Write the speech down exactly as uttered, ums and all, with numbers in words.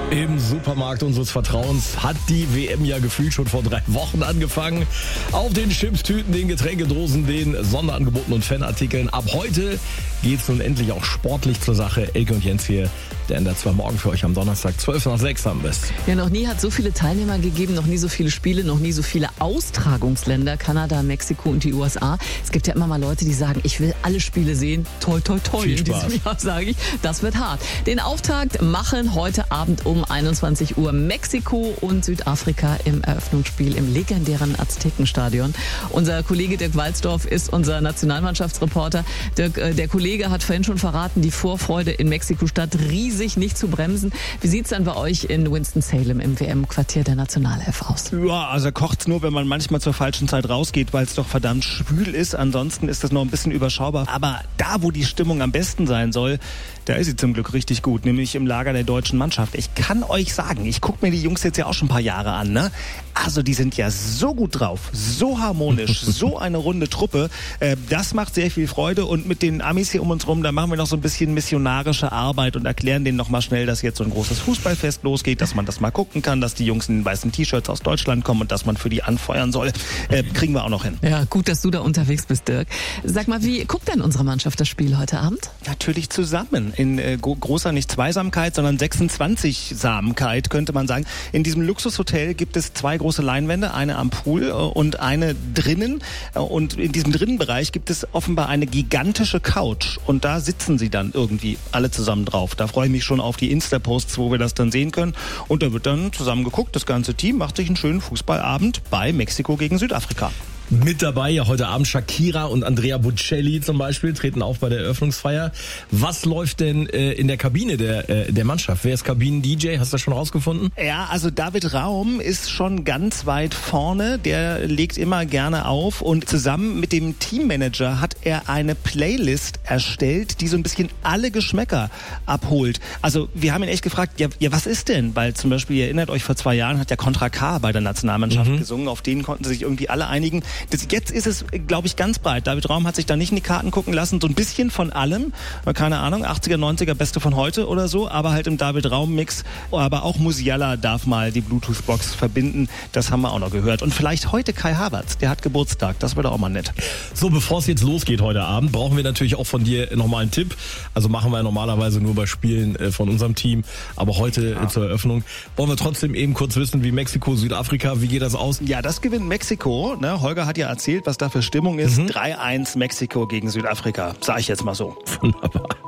Im Supermarkt unseres Vertrauens hat die W M ja gefühlt schon vor drei Wochen angefangen. Auf den Chipstüten, den Getränkedosen, den Sonderangeboten und Fanartikeln. Ab heute geht's nun endlich auch sportlich zur Sache. Elke und Jens hier, der in der zwei morgen für euch am Donnerstag zwölf nach sechs haben wir. Ja, noch nie hat es so viele Teilnehmer gegeben, noch nie so viele Spiele, noch nie so viele Austragungsländer. Kanada, Mexiko und die U S A. Es gibt ja immer mal Leute, die sagen, ich will alle Spiele sehen. Toi, toi, toi. Viel In Spaß. diesem Jahr sage ich, das wird hart. Den Auftakt machen heute Abend um einundzwanzig Uhr Mexiko und Südafrika im Eröffnungsspiel im legendären Aztekenstadion. Unser Kollege Dirk Walzdorf ist unser Nationalmannschaftsreporter. Dirk, äh, der Kollege hat vorhin schon verraten, die Vorfreude in Mexiko-Stadt riesig, nicht zu bremsen. Wie sieht's dann bei euch in Winston-Salem im W M-Quartier der Nationalelf aus? Ja, also kocht's nur, wenn man manchmal zur falschen Zeit rausgeht, weil es doch verdammt schwül ist. Ansonsten ist das noch ein bisschen überschaubar. Aber da, wo die Stimmung am besten sein soll, da ist sie zum Glück richtig gut, nämlich im Lager der deutschen Mannschaft. Ich kann euch sagen, ich gucke mir die Jungs jetzt ja auch schon ein paar Jahre an, ne? Also die sind ja so gut drauf, so harmonisch, so eine runde Truppe. Äh, das macht sehr viel Freude und mit den Amis hier um uns rum, da machen wir noch so ein bisschen missionarische Arbeit und erklären denen noch mal schnell, dass jetzt so ein großes Fußballfest losgeht, dass man das mal gucken kann, dass die Jungs in den weißen T-Shirts aus Deutschland kommen und dass man für die anfeuern soll. Äh, kriegen wir auch noch hin. Ja, gut, dass du da unterwegs bist, Dirk. Sag mal, wie guckt denn unsere Mannschaft das Spiel heute Abend? Natürlich zusammen. In äh, großer nicht Zweisamkeit, sondern sechsundzwanzig-Samkeit, könnte man sagen. In diesem Luxushotel gibt es zwei große Leinwände, eine am Pool äh, und eine drinnen. Äh, und in diesem drinnen Bereich gibt es offenbar eine gigantische Couch. Und da sitzen sie dann irgendwie alle zusammen drauf. Da freue ich mich schon auf die Insta-Posts, wo wir das dann sehen können. Und da wird dann zusammen geguckt. Das ganze Team macht sich einen schönen Fußballabend bei Mexiko gegen Südafrika. Mit dabei ja heute Abend Shakira und Andrea Bocelli zum Beispiel treten auf bei der Eröffnungsfeier. Was läuft denn äh, in der Kabine der äh, der Mannschaft? Wer ist Kabinen-D J? Hast du das schon rausgefunden? Ja, also David Raum ist schon ganz weit vorne. Der legt immer gerne auf und zusammen mit dem Teammanager hat er eine Playlist erstellt, die so ein bisschen alle Geschmäcker abholt. Also wir haben ihn echt gefragt, ja, ja was ist denn? Weil zum Beispiel, ihr erinnert euch, vor zwei Jahren hat ja Contra K bei der Nationalmannschaft mhm. gesungen. Auf den konnten sich irgendwie alle einigen. Das, jetzt ist es, glaube ich, ganz breit. David Raum hat sich da nicht in die Karten gucken lassen. So ein bisschen von allem. Keine Ahnung, achtziger, neunziger, Beste von heute oder so. Aber halt im David Raum-Mix. Aber auch Musiala darf mal die Bluetooth-Box verbinden. Das haben wir auch noch gehört. Und vielleicht heute Kai Havertz. Der hat Geburtstag. Das wäre doch auch mal nett. So, bevor es jetzt losgeht heute Abend, brauchen wir natürlich auch von dir nochmal einen Tipp. Also machen wir normalerweise nur bei Spielen von unserem Team. Aber heute ja. zur Eröffnung wollen wir trotzdem eben kurz wissen, wie Mexiko, Südafrika, wie geht das aus? Ja, das gewinnt Mexiko. Ne? Holger hat ja erzählt, was da für Stimmung ist. Mhm. drei eins Mexiko gegen Südafrika. Sag ich jetzt mal so. Wunderbar.